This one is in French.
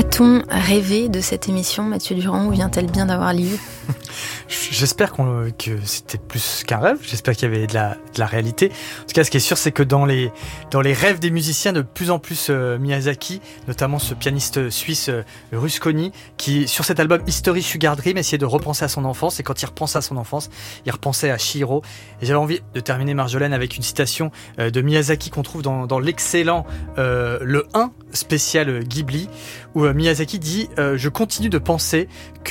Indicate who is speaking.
Speaker 1: A-t-on rêvé de cette émission, Mathieu Durand, ou vient-elle bien d'avoir lieu ?
Speaker 2: J'espère que c'était plus qu'un rêve, j'espère qu'il y avait de la réalité. En tout cas, ce qui est sûr, c'est que dans les rêves des musiciens, de plus en plus Miyazaki, notamment ce pianiste suisse Rusconi, qui sur cet album History Sugar Dream essayait de repenser à son enfance, et quand il repense à son enfance, il repensait à Chihiro. Et j'avais envie de terminer, Marjolaine, avec une citation de Miyazaki qu'on trouve dans l'excellent le 1 spécial Ghibli, où Miyazaki dit « Je continue de penser